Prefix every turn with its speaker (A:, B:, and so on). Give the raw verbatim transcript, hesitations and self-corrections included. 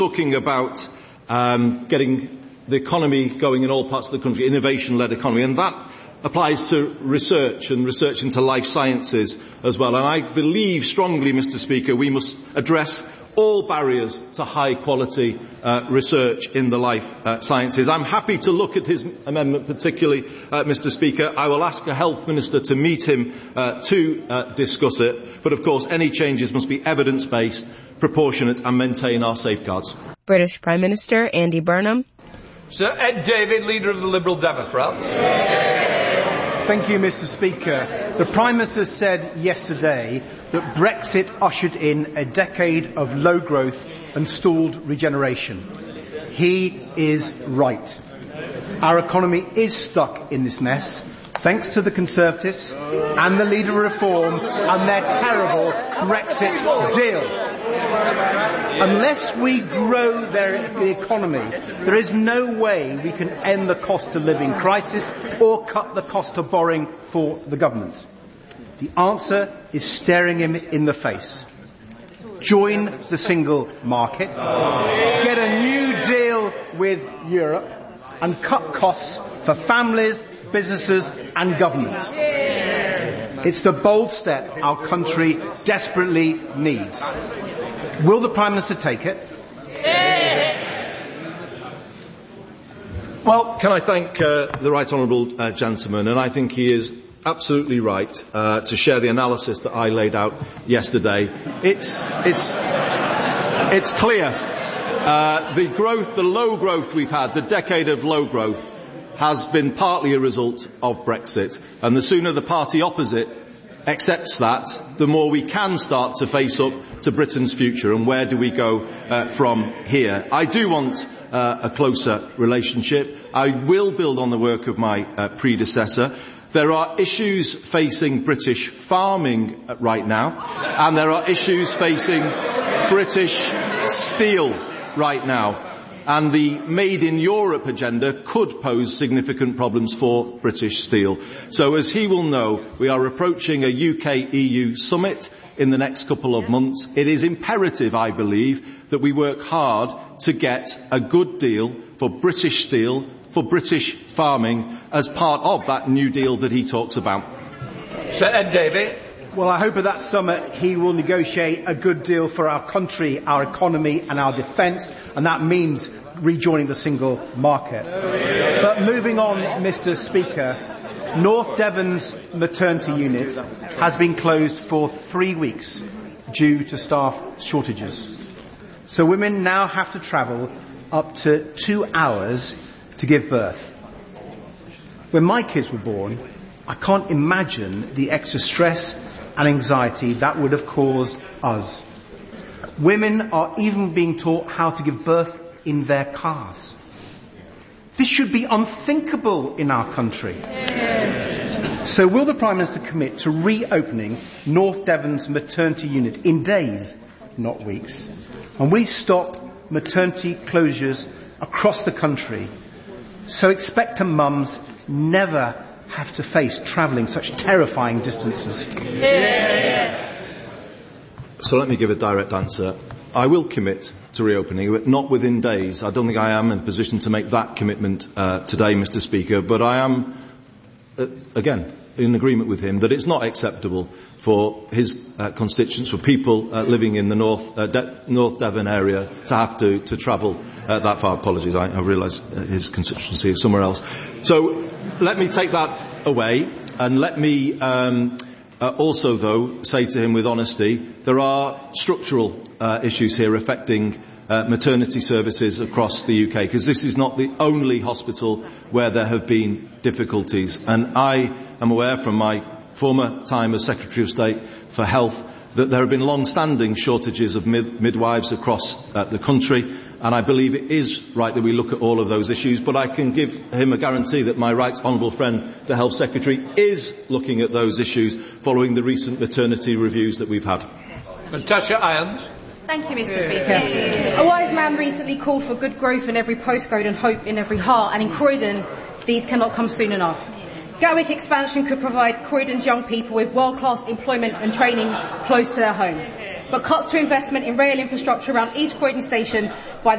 A: talking about um, getting the economy going in all parts of the country, innovation-led economy, and that applies to research and research into life sciences as well. And I believe strongly, Mr Speaker, we must address all barriers to high-quality uh, research in the life uh, sciences. I'm happy to look at his amendment particularly, uh, Mr Speaker. I will ask a Health Minister to meet him uh, to uh, discuss it. But of course, any changes must be evidence-based, proportionate and maintain our safeguards.
B: British Prime Minister Andy Burnham.
C: Sir Ed Davey, Leader of the Liberal Democrats.
D: Thank you, Mr Speaker. The Prime Minister said yesterday that Brexit ushered in a decade of low growth and stalled regeneration. He is right. Our economy is stuck in this mess, thanks to the Conservatives and the Leader of Reform and their terrible Brexit deal. Unless we grow their, the economy, there is no way we can end the cost of living crisis or cut the cost of borrowing for the government. The answer is staring him in the face. Join the single market, get a new deal with Europe, and cut costs for families, businesses and government. It's the bold step our country desperately needs. Will the Prime Minister take it?
A: Well, can I thank uh, the right honourable uh, gentleman, and I think he is absolutely right uh, to share the analysis that I laid out yesterday. It's, it's, it's clear. Uh, the growth, the low growth we've had, the decade of low growth, has been partly a result of Brexit. And the sooner the party opposite accepts that, the more we can start to face up to Britain's future and where do we go uh, from here. I do want uh, a closer relationship. I will build on the work of my uh, predecessor. There are issues facing British farming right now, and there are issues facing British steel right now. And the Made in Europe agenda could pose significant problems for British steel. So as he will know, we are approaching a U K E U summit in the next couple of months. It is imperative, I believe, that we work hard to get a good deal for British steel, for British farming, as part of that new deal that he talks about.
C: Sir Ed Davey.
D: Well, I hope at that summit he will negotiate a good deal for our country, our economy and our defence, and that means rejoining the single market. But moving on, Mr Speaker, North Devon's maternity unit has been closed for three weeks due to staff shortages. So women now have to travel up to two hours to give birth. When my kids were born, I can't imagine the extra stress and anxiety that would have caused us. Women are even being taught how to give birth in their cars. This should be unthinkable in our country. So will the Prime Minister commit to reopening North Devon's maternity unit in days, not weeks? And we stop maternity closures across the country, so expectant mums never have to face travelling such terrifying distances?
A: Yeah. So let me give a direct answer. I will commit to reopening, but not within days. I don't think I am in a position to make that commitment uh, today, Mr Speaker, but I am, uh, again, in agreement with him that it's not acceptable for his uh, constituents, for people uh, living in the North, uh, De- North Devon area to have to, to travel uh, that far. Apologies, I, I realise uh, his constituency is somewhere else. So let me take that away, and let me um, uh, also, though, say to him with honesty, there are structural uh, issues here affecting uh, maternity services across the U K, because this is not the only hospital where there have been difficulties. And I am aware from my former time as Secretary of State for Health that there have been long-standing shortages of mid- midwives across uh, the country, and I believe it is right that we look at all of those issues, but I can give him a guarantee that my right honourable friend, the Health Secretary, is looking at those issues following the recent maternity reviews that we've had.
C: Natasha Irons.
E: Thank you, Mr Speaker. A wise man recently called for good growth in every postcode and hope in every heart, and in Croydon, these cannot come soon enough. Gatwick expansion could provide Croydon's young people with world-class employment and training close to their home. But cuts to investment in rail infrastructure around East Croydon Station by the